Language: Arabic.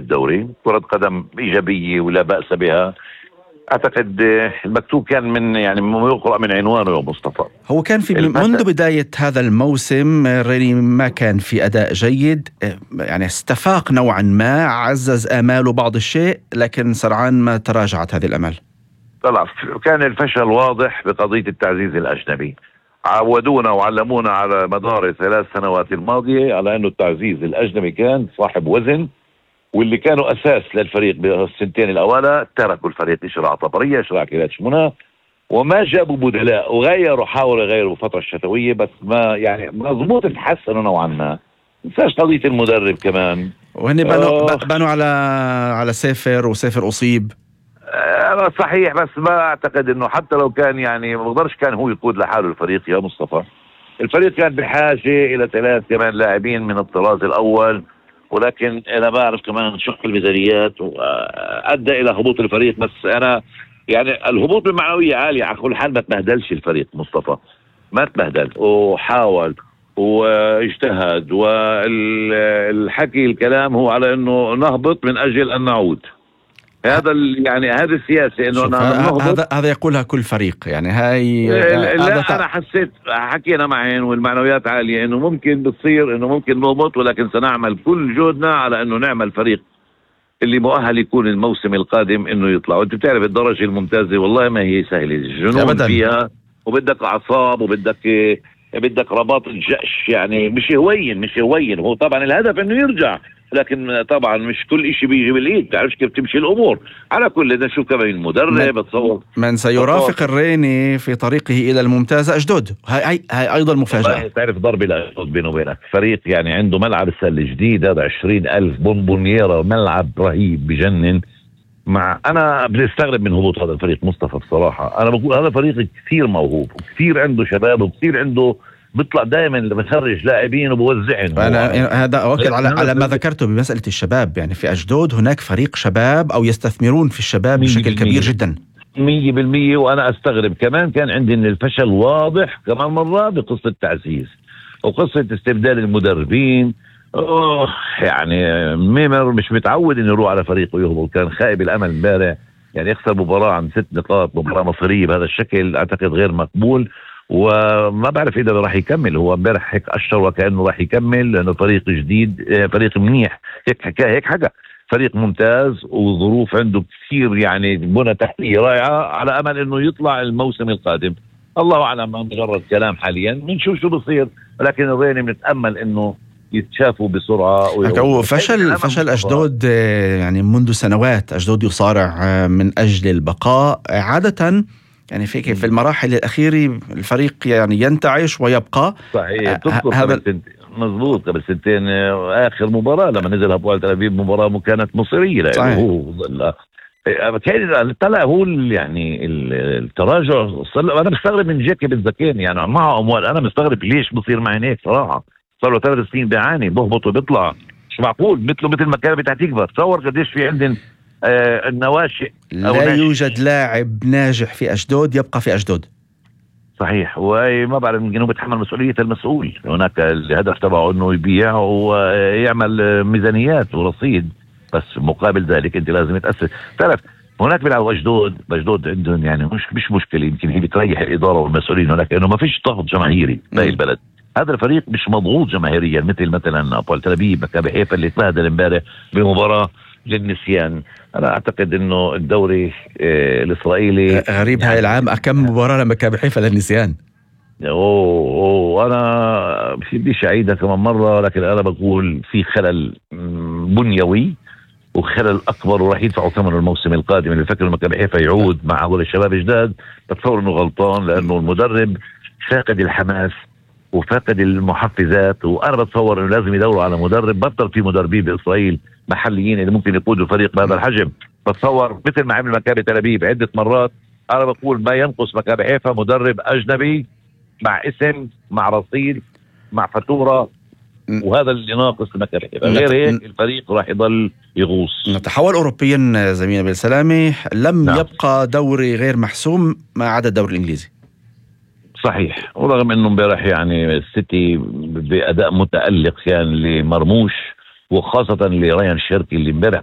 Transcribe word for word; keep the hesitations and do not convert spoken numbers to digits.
بالدوري، كرة قدم إيجابية ولا بأس بها. أعتقد المكتوب كان من يعني يقرأ من عنوانه يا مصطفى. هو كان في منذ بداية هذا الموسم ريني ما كان في أداء جيد، يعني استفاق نوعا ما، عزز آماله بعض الشيء، لكن سرعان ما تراجعت هذه الأمال. طلع كان الفشل واضح بقضية التعزيز الأجنبي. عودونا وعلمونا على مدار الثلاث سنوات الماضية على أنه التعزيز الأجنبي كان صاحب وزن، واللي كانوا أساس للفريق بالسنتين الأولى تركوا الفريق إشراع طبرية، إشراع كيلاتش منى، وما جابوا بدلاء وغيروا، حاولوا يغيروا الفترة الشتوية، بس ما يعني مضبوط تحسنوا نوعا ما. نساش قضية المدرب كمان، وهن بنوا, بنوا على على سافر، وسافر أصيب. آه صحيح، بس ما أعتقد أنه حتى لو كان يعني ما بقدرش كان هو يقود لحاله الفريق يا مصطفى. الفريق كان بحاجة إلى ثلاث كمان لاعبين من الطراز الأول، ولكن أنا بعرف كمان شق الميزانيات وأدى إلى هبوط الفريق. بس أنا يعني الهبوط بالمعنوية عالية على كل حال، ما تبهدلش الفريق مصطفى، ما تبهدل وحاول واجتهد، والحكي الكلام هو على أنه نهبط من أجل أن نعود. هذا يعني هذا السياسة انه هذا هذا يقولها كل فريق، يعني هاي لا تع... انا حسيت حكينا معين والمعنويات عالية انه ممكن بتصير انه ممكن نهبط، ولكن سنعمل كل جهدنا على انه نعمل فريق اللي مؤهل يكون الموسم القادم انه يطلع. وانت بتعرف الدرجة الممتازة والله ما هي سهلة، الجنون فيها، وبدك اعصاب، وبدك بدك رباط الجأش، يعني مش هوين مش هوين هو طبعا الهدف انه يرجع، لكن طبعا مش كل إشي بيجي بالإيد، تعرفش كيف تمشي الأمور. على كل ده شو كمان المدرب بتصور من سيرافق الريني في طريقه إلى الممتازة أشدود. هاي هاي أيضا مفاجأة. تعرف ضرب الأشدود بينه وبينك، فريق يعني عنده ملعب السلة جديد، هذا عشرين ألف بونبونيرة، ملعب رهيب بجنن. مع أنا بنستغرب من هبوط هذا الفريق مصطفى بصراحة. أنا بقول هذا فريق كثير موهوب، وكثير عنده شباب، وكثير عنده بيطلع دائما بخرج لاعبين وبوزعهم. انا هذا اؤكد على على ما ذكرته بمساله الشباب، يعني في اشدود هناك فريق شباب او يستثمرون في الشباب بشكل كبير جدا مية بالمية. وانا استغرب كمان كان عندي ان الفشل واضح كمان مرة بقصة التعزيز وقصة استبدال المدربين. اوه يعني ميمر مش متعود انه يروح على فريق ويهبط، كان خائب الامل امبارح، يعني يخسر مباراة عن ست نقاط، مباراة مصيرية بهذا الشكل اعتقد غير مقبول. وما بعرف إذا راح يكمل، هو امبارح هيك أشر وكأنه راح يكمل لأنه فريق جديد، فريق منيح، هيك حكاية هيك حاجة، فريق ممتاز وظروف عنده كثير يعني بنى تحتية رائعة، على أمل إنه يطلع الموسم القادم. الله أعلم، مجرد كلام حاليا، بنشوف شو بصير، لكن الريني بنتأمل إنه يتشافوا بسرعة. هو فشل فشل أشدود يعني منذ سنوات، أشدود يصارع من أجل البقاء عادة، يعني في في المراحل الأخيرة الفريق يعني ينتعش ويبقى. صحيح، هذا مضبوط. قبل سنتين آخر مباراة لما نزل هبوط تل أبيب مباراة كانت مصيرية، لأنه هو طلع هو يعني التراجع. أنا مستغرب من جاكي بالزكين، يعني معه أموال، أنا مستغرب ليش بصير معي هيك صراحة. صار له ثلاث سنين بيعاني، بهبط وبيطلع، مش معقول مثله مثل ما كان بتاع تكبر. تصور قديش في عندنا آه النواشئ. لا يوجد لاعب ناجح في أشدود يبقى في أشدود. صحيح، وما بعرف من جنوب بتحمل مسؤولية المسؤول. هناك الهدف تبعه انه يبيع ويعمل ميزانيات ورصيد، بس مقابل ذلك انت لازم تأسس. تعرف هناك بيلعبوا أشدود، أشدود عندهم يعني مش مش مشكلة، يمكن هي بتريح الإدارة والمسؤولين هناك لأنه ما فيش ضغط جماهيري باقي البلد. هذا الفريق مش مضغوط جماهيريا مثل مثلا هبوط تل أبيب، مكابي حيفا اللي تبهدل امبارح بمباراة للنسيان. أنا أعتقد إنه الدوري آه الإسرائيلي غريب يعني هاي العام أكم مباراة لمكابي حيفا للنسيان. أوه أوه أنا بديش أعيدها كمان مرة، لكن أنا بقول في خلل بنيوي وخلل أكبر، وراح يدفعوا ثمنه الموسم القادم. اللي فكر مكابي حيفا يعود مع هذول الشباب جداد بتصور إنه غلطان، لأنه المدرب فاقد الحماس وفاقد المحفزات. وأنا بتصور إنه لازم يدوروا على مدرب. بطل في مدربين بإسرائيل محليين اللي ممكن يقودوا فريق بهذا الحجم. بتصور مثل ما عمل مكابي تل أبيب عدة مرات. أنا بقول ما ينقص مكابي حيفا مدرب أجنبي مع اسم، مع رصيد، مع فاتورة، وهذا اللي ناقص مكابي حيفا. غير هيك الفريق راح يضل يغوص. نتحول أوروبيا زميلنا بالسلامة، لم نعم. يبقى دوري غير محسوم ما عدا الدوري الإنجليزي. صحيح، ورغم انه امبارح يعني السيتي باداء متالق كان لمرموش، وخاصه لريان شيركي اللي امبارح